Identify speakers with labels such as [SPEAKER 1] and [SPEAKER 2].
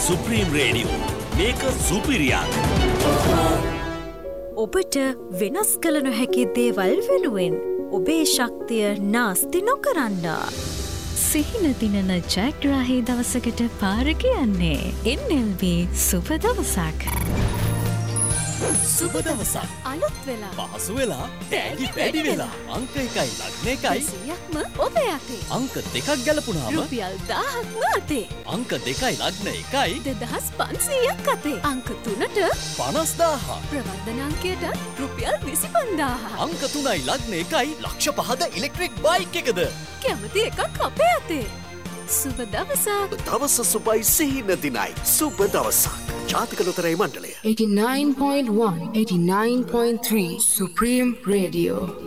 [SPEAKER 1] Supreme radio මේක සුපිරියක්.
[SPEAKER 2] ඔබට වෙනස් කළ නොහැකි දේවල් වෙනුවෙන් ඔබේ ශක්තිය නාස්ති නොකරන්න. සිහින දිනන ජයග්‍රාහී දවසකට පාර කියන්නේ NLB සුබ දවසක්.
[SPEAKER 1] සුබ දවසක්
[SPEAKER 2] අලුත් වෙලා
[SPEAKER 1] පහසු වෙලා ටැලි වැඩි වෙලා අංක 1යි ලග්න 1යි
[SPEAKER 2] 100ක්ම ඔබේ අතේ.
[SPEAKER 1] අංක 2ක් ගැලපුණාම
[SPEAKER 2] රුපියල් 1000ක්ම අතේ.
[SPEAKER 1] අංක 2යි ලග්න 1යි
[SPEAKER 2] 2500ක් අතේ. අංක 3ට
[SPEAKER 1] 50000
[SPEAKER 2] ප්‍රවර්ධන අංකයට රුපියල් 25000.
[SPEAKER 1] අංක 3යි ලග්න 1යි ලක්ෂ 5ද ඉලෙක්ට්‍රික් බයික් එකද
[SPEAKER 2] කැමති එකක් අපේ අතේ. සුබ දවසක්.
[SPEAKER 3] දවස සුබයි සිහින දිනයි සුබ දවසක්. ජාතික ලොතරැයි මණ්ඩලය
[SPEAKER 4] 89.1 89.3 Supreme Radio